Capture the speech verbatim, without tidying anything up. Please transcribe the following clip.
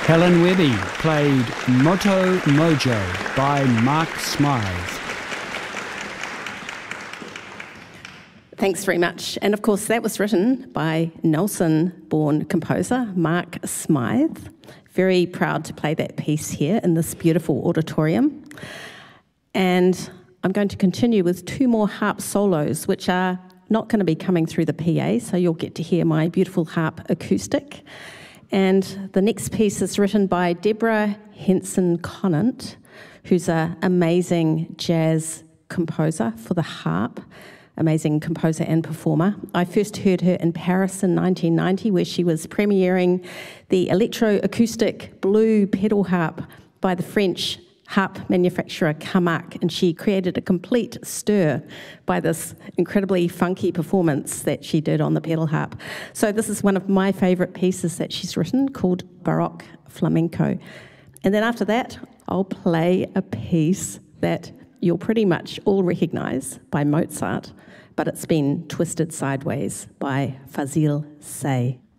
Helen Webby played Moto Mojo by Mark Smythe. Thanks very much. And of course, that was written by Nelson-born composer Mark Smythe. Very proud to play that piece here in this beautiful auditorium. And I'm going to continue with two more harp solos, which are not going to be coming through the P A, so you'll get to hear my beautiful harp acoustic. And the next piece is written by Deborah Henson-Conant, who's an amazing jazz composer for the harp, amazing composer and performer. I first heard her in Paris in nineteen ninety, where she was premiering the electroacoustic blue pedal harp by the French harp manufacturer Carmack, and she created a complete stir by this incredibly funky performance that she did on the pedal harp. So this is one of my favourite pieces that she's written, called Baroque Flamenco. And then after that, I'll play a piece that you'll pretty much all recognise by Mozart, but it's been twisted sideways by Fazil Say.